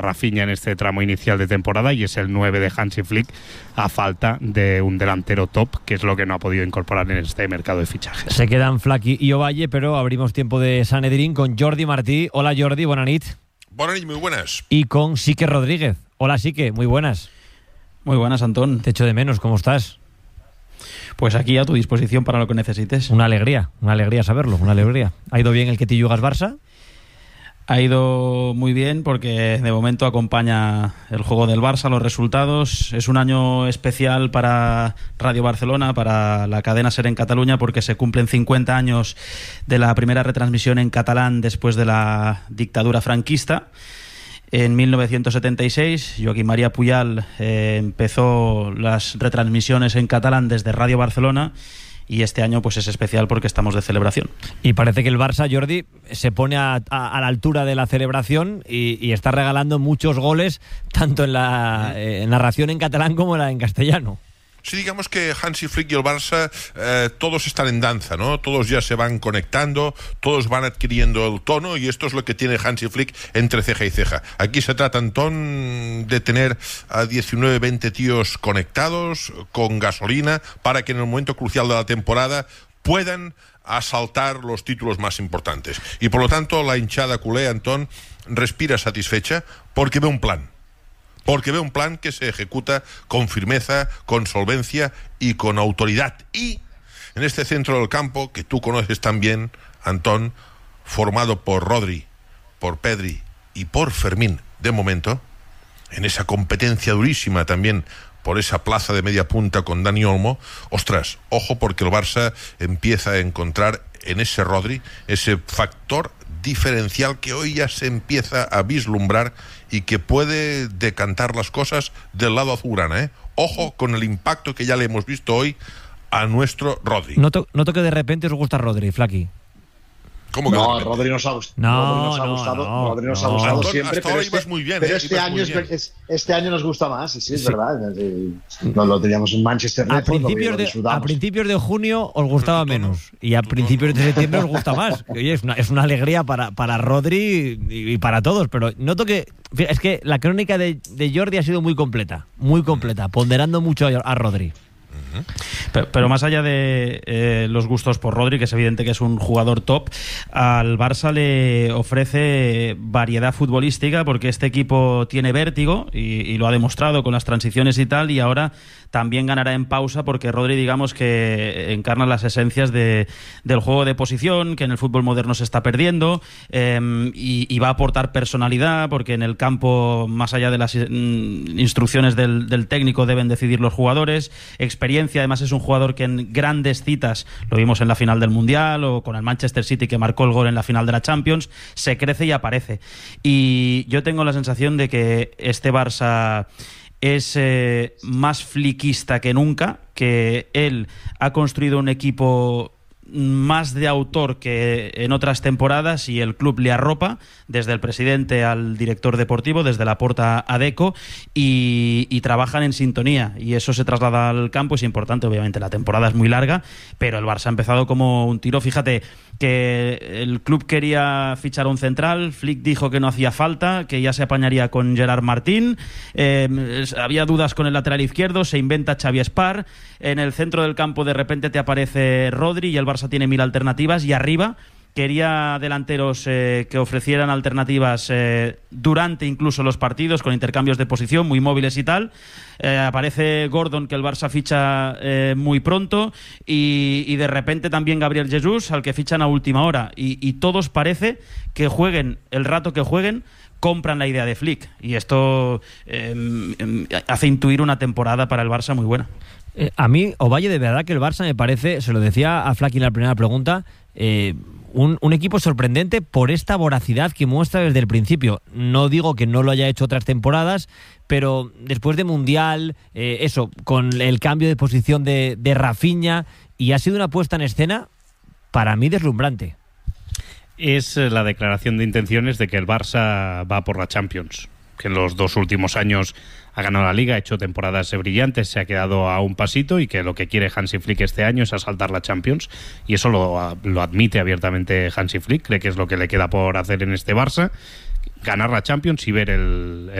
Rafinha en este tramo inicial de temporada, y es el 9 de Hansi Flick, a falta de un delantero top, que es lo que no ha podido incorporar en este mercado de fichajes. Se quedan Flaky y Ovalle, pero abrimos tiempo de Sanedrín con Jordi Martí. Hola Jordi, buenas nit. Buenas nit, muy buenas. Y con Sique Rodríguez. Hola Sique, muy buenas. Muy buenas, Antón. Te echo de menos, ¿cómo estás? Pues aquí a tu disposición para lo que necesites. Una alegría saberlo, una alegría. ¿Ha ido bien el que te yugas Barça? Ha ido muy bien porque de momento acompaña el juego del Barça, los resultados. Es un año especial para Radio Barcelona, para la cadena SER en Cataluña, porque se cumplen 50 años de la primera retransmisión en catalán después de la dictadura franquista. En 1976, Joaquim María Pujal empezó las retransmisiones en catalán desde Radio Barcelona, y este año pues es especial porque estamos de celebración. Y parece que el Barça, Jordi, se pone a la altura de la celebración y está regalando muchos goles, tanto en la narración en catalán como en castellano. Sí, digamos que Hansi Flick y el Barça todos están en danza, ¿no? Todos ya se van conectando, todos van adquiriendo el tono, y esto es lo que tiene Hansi Flick entre ceja y ceja. Aquí se trata, Antón, de tener a 19, 20 tíos conectados, con gasolina, para que en el momento crucial de la temporada puedan asaltar los títulos más importantes. Y por lo tanto la hinchada culé, Antón, respira satisfecha porque ve un plan. Porque ve un plan que se ejecuta con firmeza, con solvencia y con autoridad. Y en este centro del campo, que tú conoces tan bien, Antón, formado por Rodri, por Pedri y por Fermín, de momento, en esa competencia durísima también por esa plaza de media punta con Dani Olmo, ostras, ojo, porque el Barça empieza a encontrar en ese Rodri ese factor diferencial que hoy ya se empieza a vislumbrar y que puede decantar las cosas del lado azulgrana, ¿eh? Ojo con el impacto que ya le hemos visto hoy a nuestro Rodri. Noto que de repente os gusta Rodri, Flaky. ¿Cómo que no, Rodri nos ha gustado. Rodri nos ha gustado siempre. Hasta ahora ibas muy bien. Pero este año nos gusta más, sí, es verdad. Nos lo teníamos en Manchester. A principios de junio os gustaba menos, y a principios de septiembre os gusta más. Oye, es una alegría para Rodri y para todos, pero noto que es que la crónica de Jordi ha sido muy completa, ponderando mucho a Rodri. Pero más allá de los gustos por Rodri, que es evidente que es un jugador top, al Barça le ofrece variedad futbolística, porque este equipo tiene vértigo y lo ha demostrado con las transiciones y tal, y ahora también ganará en pausa, porque Rodri, digamos que encarna las esencias del juego de posición, que en el fútbol moderno se está perdiendo, y va a aportar personalidad, porque en el campo, más allá de las instrucciones del técnico, deben decidir los jugadores. Experiencia, además es un jugador que en grandes citas, lo vimos en la final del Mundial o con el Manchester City, que marcó el gol en la final de la Champions, se crece y aparece. Y yo tengo la sensación de que este Barça es más fliquista que nunca, que él ha construido un equipo más de autor que en otras temporadas, y el club le arropa, desde el presidente al director deportivo, desde Laporta a Deco, y trabajan en sintonía, y eso se traslada al campo. Es importante, obviamente la temporada es muy larga, pero el Barça ha empezado como un tiro. Fíjate que el club quería fichar un central, Flick dijo que no hacía falta, que ya se apañaría con Gerard Martín, había dudas con el lateral izquierdo, se inventa Xavi Espar, en el centro del campo de repente te aparece Rodri y el Barça tiene 1000 alternativas, y arriba quería delanteros que ofrecieran alternativas durante incluso los partidos, con intercambios de posición muy móviles y tal. Aparece Gordon, que el Barça ficha muy pronto, y de repente también Gabriel Jesús, al que fichan a última hora, y todos parece que jueguen el rato que jueguen, compran la idea de Flick, y esto hace intuir una temporada para el Barça muy buena. A mí, Ovalle, de verdad que el Barça me parece, se lo decía a Flaky en la primera pregunta, un equipo sorprendente por esta voracidad que muestra desde el principio. No digo que no lo haya hecho otras temporadas, pero después de Mundial, con el cambio de posición de Rafinha, y ha sido una puesta en escena para mí deslumbrante. Es la declaración de intenciones de que el Barça va por la Champions, que en los 2 últimos años ha ganado la Liga, ha hecho temporadas brillantes, se ha quedado a un pasito, y que lo que quiere Hansi Flick este año es asaltar la Champions, y eso lo admite abiertamente Hansi Flick, cree que es lo que le queda por hacer en este Barça, ganar la Champions y ver el